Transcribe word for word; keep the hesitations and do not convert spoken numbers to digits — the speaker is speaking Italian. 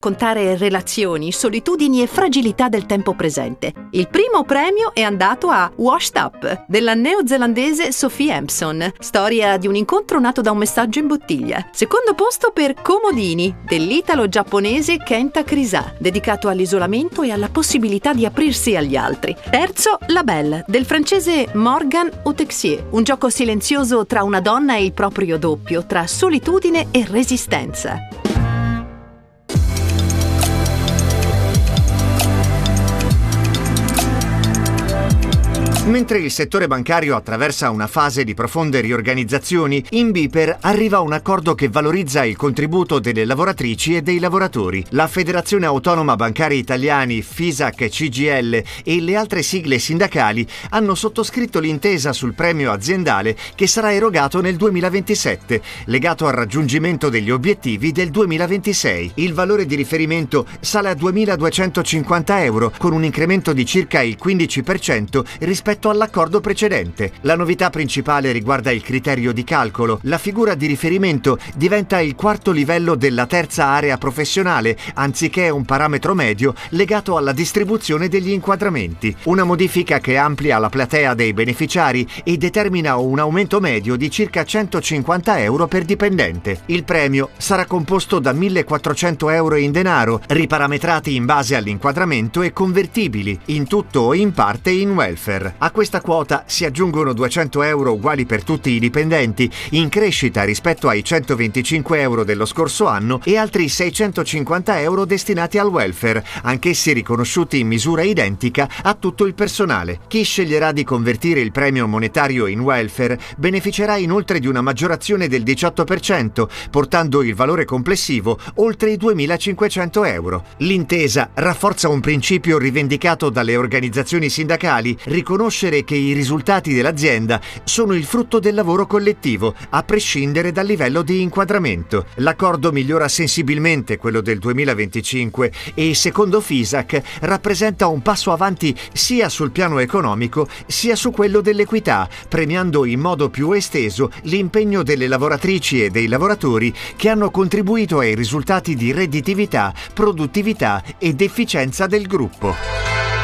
Contare relazioni, solitudini e fragilità del tempo presente. Il primo premio è andato a Washed Up, della neozelandese Sophie Hampson, storia di un incontro nato da un messaggio in bottiglia. Secondo posto per Comodini, dell'italo-giapponese Kenta Krisa, dedicato all'isolamento e alla possibilità di aprirsi agli altri. Terzo, La Belle, del francese Morgan Autexier, un gioco silenzioso tra una donna e il proprio doppio, tra solitudine e resistenza. Mentre il settore bancario attraversa una fase di profonde riorganizzazioni, in BPER arriva un accordo che valorizza il contributo delle lavoratrici e dei lavoratori. La Federazione Autonoma Bancari Italiani, FISAC, C G I L e le altre sigle sindacali hanno sottoscritto l'intesa sul premio aziendale che sarà erogato nel duemilaventisette, legato al raggiungimento degli obiettivi del duemilaventisei. Il valore di riferimento sale a duemiladuecentocinquanta euro, con un incremento di circa il quindici per cento rispetto all'accordo precedente. La novità principale riguarda il criterio di calcolo. La figura di riferimento diventa il quarto livello della terza area professionale, anziché un parametro medio legato alla distribuzione degli inquadramenti. Una modifica che amplia la platea dei beneficiari e determina un aumento medio di circa centocinquanta euro per dipendente. Il premio sarà composto da millequattrocento euro in denaro, riparametrati in base all'inquadramento e convertibili, in tutto o in parte in welfare. A questa quota si aggiungono duecento euro uguali per tutti i dipendenti, in crescita rispetto ai centoventicinque euro dello scorso anno, e altri seicentocinquanta euro destinati al welfare, anch'essi riconosciuti in misura identica a tutto il personale. Chi sceglierà di convertire il premio monetario in welfare beneficerà inoltre di una maggiorazione del diciotto per cento, portando il valore complessivo oltre i duemilacinquecento euro. L'intesa rafforza un principio rivendicato dalle organizzazioni sindacali: riconoscere che i risultati dell'azienda sono il frutto del lavoro collettivo, a prescindere dal livello di inquadramento. L'accordo migliora sensibilmente quello del duemilaventicinque e, secondo FISAC, rappresenta un passo avanti sia sul piano economico sia su quello dell'equità, premiando in modo più esteso l'impegno delle lavoratrici e dei lavoratori che hanno contribuito ai risultati di redditività, produttività ed efficienza del gruppo.